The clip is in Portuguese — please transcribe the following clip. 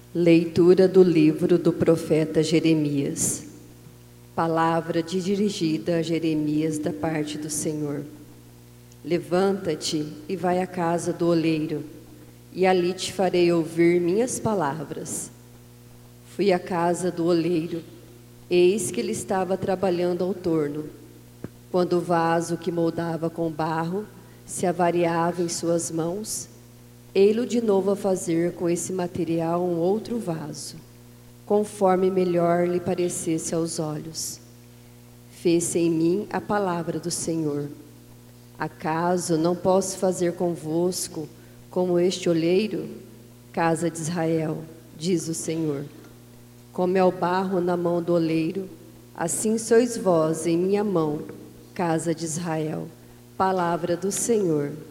Leitura do livro do profeta Jeremias. Palavra dirigida a Jeremias da parte do Senhor. Levanta-te e vai à casa do oleiro, e ali te farei ouvir minhas palavras. Fui à casa do oleiro, eis que ele estava trabalhando ao torno. Quando o vaso que moldava com barro se avariava em suas mãos, ei-lo de novo a fazer com esse material um outro vaso, conforme melhor lhe parecesse aos olhos. Fez-se em mim a palavra do Senhor. Acaso não posso fazer convosco como este oleiro, casa de Israel, diz o Senhor? Como é o barro na mão do oleiro, assim sois vós em minha mão, casa de Israel. Palavra do Senhor.